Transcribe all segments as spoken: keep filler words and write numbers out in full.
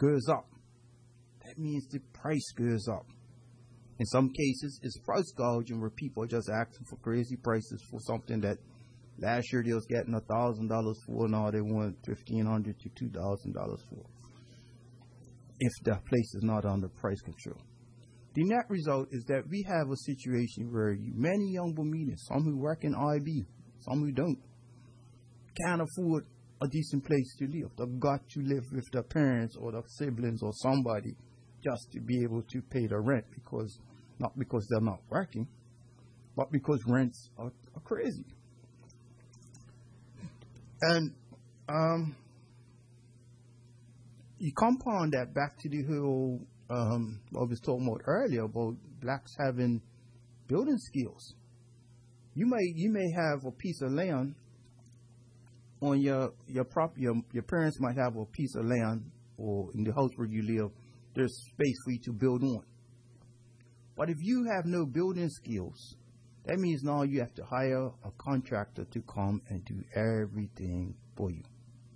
goes up. That means the price goes up. In some cases, it's price gouging where people are just asking for crazy prices for something that last year they was getting a thousand dollars for, now they want fifteen hundred to two thousand dollars for. If the place is not under price control, the net result is that we have a situation where you, many young Bermudians, some who work in I B, some who don't, can't afford a decent place to live. They've got to live with their parents or their siblings or somebody just to be able to pay the rent, because not because they're not working, but because rents are, are crazy. And um, you compound that back to the whole um, I was talking about earlier about blacks having building skills. You may you may have a piece of land on your your prop. Your, your parents might have a piece of land, or in the house where you live, there's space for you to build on. But if you have no building skills, that means now you have to hire a contractor to come and do everything for you.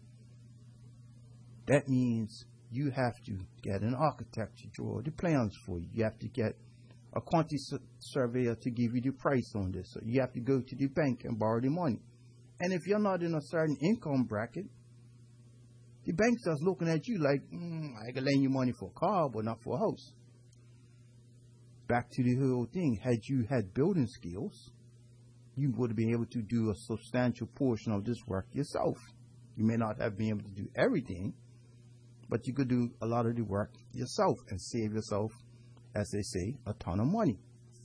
That means you have to get an architect to draw the plans for you. You have to get a quantity surveyor to give you the price on this. So you have to go to the bank and borrow the money. And if you're not in a certain income bracket, the bank's just looking at you like, mm, I can lend you money for a car, but not for a house. Back to the whole thing. Had you had building skills, you would have been able to do a substantial portion of this work yourself. You may not have been able to do everything, but you could do a lot of the work yourself and save yourself, as they say, a ton of money.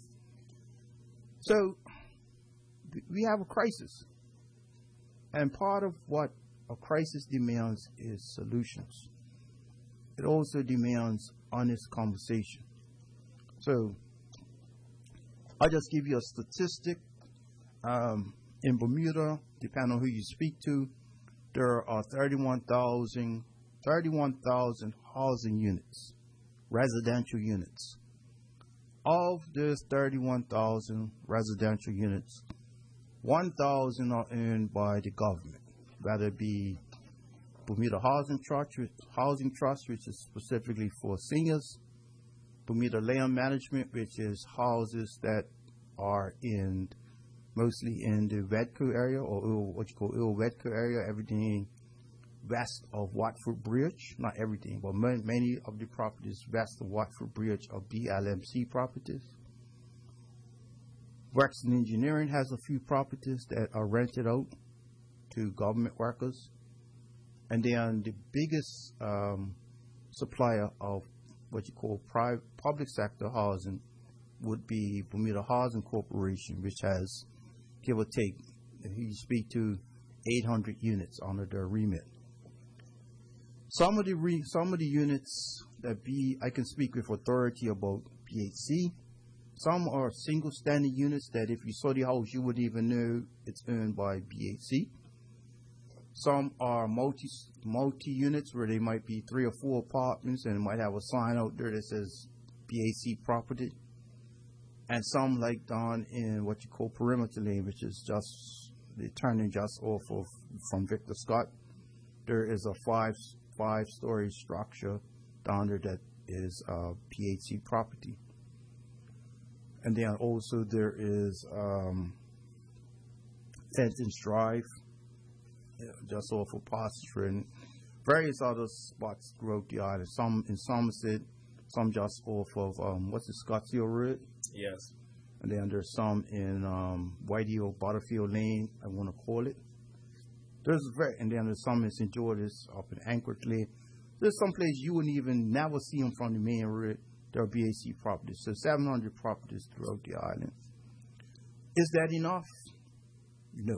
So we have a crisis. And part of what a crisis demands is solutions. It also demands honest conversation. So I'll just give you a statistic. Um, in Bermuda, depending on who you speak to, there are thirty-one thousand housing units, residential units. Of those thirty-one thousand residential units, one thousand are owned by the government, whether it be Bermuda Housing Trust, Housing Trust, which is specifically for seniors, Bermuda Land Management, which is houses that are in mostly in the Wedco area, or what you call Il Wedco area, everything west of Watford Bridge. Not everything, but many of the properties west of Watford Bridge are B L M C properties. Wexton Engineering has a few properties that are rented out to government workers. And then the biggest um, supplier of what you call private, public sector housing would be Bermuda Housing Corporation, which has, give or take, if you speak to, eight hundred units under their remit. Some of the re, some of the units that be, I can speak with authority about B H C. Some are single standing units that if you saw the house, you wouldn't even know it's owned by B H C. Some are multi multi units where they might be three or four apartments and it might have a sign out there that says B H C property. And some like down in what you call Perimeter Lane, which is just the turning just off of from Victor Scott. There is a five five story structure down there that is uh, P H C property. And then also there is um, Fenton's Drive, just off of Posture, and various other spots throughout the island. Some in Somerset, some just off of um, what's the Scotts Hill Road? Yes. And then there's some in um, Whitehall, Butterfield Lane, I want to call it. There's very, and then there's some in Saint George's up in Anchorage Lane. There's some place you wouldn't even never see them from the main road. There are B H C properties, so seven hundred properties throughout the island. Is that enough? No.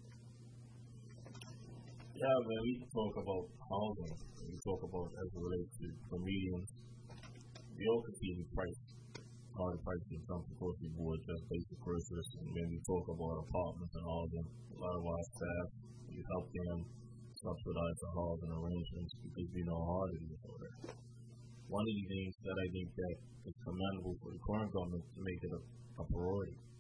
Yeah, when we talk about housing, we talk about as it relates to Bermudians, we all can see the price, how the price is dumped across the board, just basic groceries. And when we talk about apartments and housing, a lot of our staff, we help them subsidize the housing arrangements because we know how hard it is over there. One of the things that I think that is commendable for the current government to make it a, a priority